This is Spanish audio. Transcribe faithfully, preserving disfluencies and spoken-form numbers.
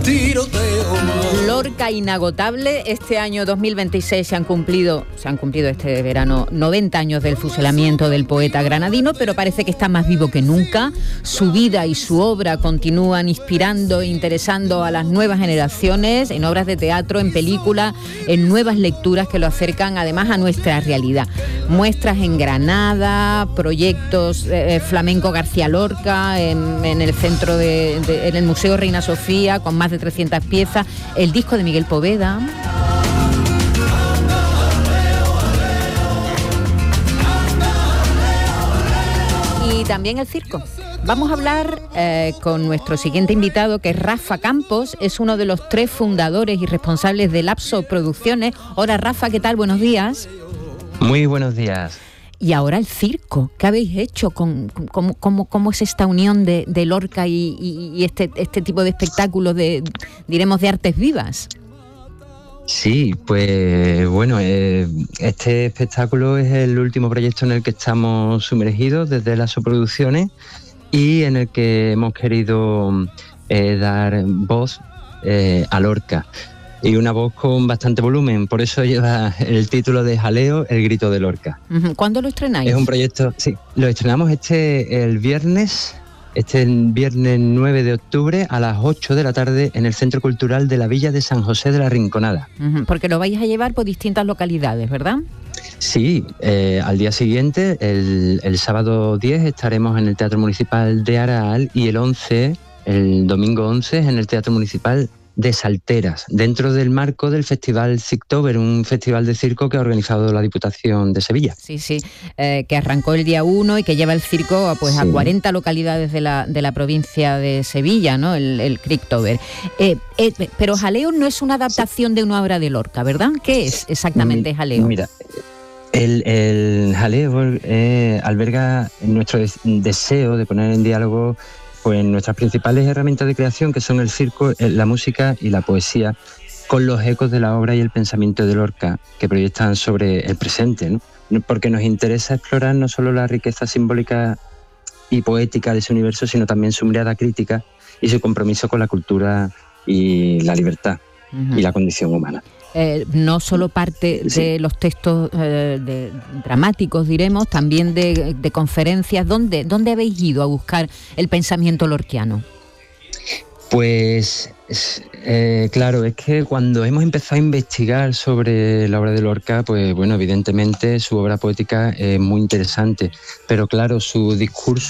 tiroteo. Lorca inagotable. Este año dos mil veintiséis se han cumplido, se han cumplido este verano noventa años del fusilamiento del poeta granadino, pero parece que está más vivo que nunca. Su vida y su obra continúan inspirando e interesando a las nuevas generaciones en obras de teatro, en películas, en nuevas lecturas que lo acercan además a nuestra realidad. Muestras en Granada, proyectos eh, flamenco García Lorca, en, en el centro de, de, en el Museo Reina Sofía, con más de trescientas piezas, el disco de Miguel Poveda. Y también el circo. Vamos a hablar eh, con nuestro siguiente invitado, que es Rafa Campos, es uno de los tres fundadores y responsables de Lapso Producciones. Hola Rafa, ¿qué tal? Buenos días. Muy buenos días. Y ahora el circo, ¿qué habéis hecho? ¿Cómo, cómo, cómo, cómo es esta unión de, de Lorca y, y, y este, este tipo de espectáculos, de, diremos, de artes vivas? Sí, pues bueno, eh, este espectáculo es el último proyecto en el que estamos sumergidos desde las Producciones y en el que hemos querido eh, dar voz eh, a Lorca. Y una voz con bastante volumen, por eso lleva el título de Jaleo, el grito de Lorca. ¿Cuándo lo estrenáis? Es un proyecto, sí, lo estrenamos este el viernes, este viernes nueve de octubre a las ocho de la tarde en el Centro Cultural de la Villa de San José de la Rinconada. Uh-huh, porque lo vais a llevar por distintas localidades, ¿verdad? Sí, eh, al día siguiente, el, el sábado diez, estaremos en el Teatro Municipal de Araal y el once, el domingo once, en el Teatro Municipal de Salteras, dentro del marco del Festival Circtober, un festival de circo que ha organizado la Diputación de Sevilla. Sí, sí, eh, que arrancó el día uno y que lleva el circo pues, sí. a cuarenta localidades de la, de la provincia de Sevilla, ¿no? El, el Circtober. Eh, eh, pero Jaleo no es una adaptación sí. de una obra de Lorca, ¿verdad? ¿Qué es exactamente Jaleo? Mira, el, el Jaleo eh, alberga nuestro des- deseo de poner en diálogo pues nuestras principales herramientas de creación, que son el circo, la música y la poesía, con los ecos de la obra y el pensamiento de Lorca, que proyectan sobre el presente, ¿no? Porque nos interesa explorar no solo la riqueza simbólica y poética de ese universo, sino también su mirada crítica y su compromiso con la cultura y la libertad uh-huh. y la condición humana. Eh, no solo parte sí. de los textos eh, de, dramáticos, diremos, también de, de conferencias. ¿Dónde, ¿Dónde habéis ido a buscar el pensamiento lorquiano? Pues, eh, claro, es que cuando hemos empezado a investigar sobre la obra de Lorca, pues bueno, evidentemente su obra poética es muy interesante, pero claro, su discurso